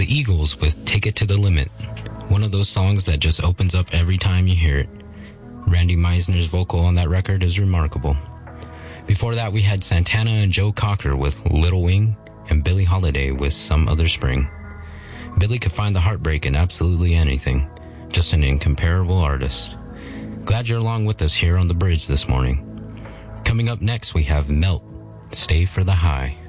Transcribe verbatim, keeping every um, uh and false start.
the Eagles with Take It to the Limit. One of those songs that just opens up every time you hear it. Randy Meisner's vocal on that record is remarkable. Before that, we had Santana and Joe Cocker with Little Wing and Billie Holiday with Some Other Spring. Billy could find the heartbreak in absolutely anything. Just an incomparable artist. Glad you're along with us here on The Bridge this morning. Coming up next, we have Melt, Stay for the High.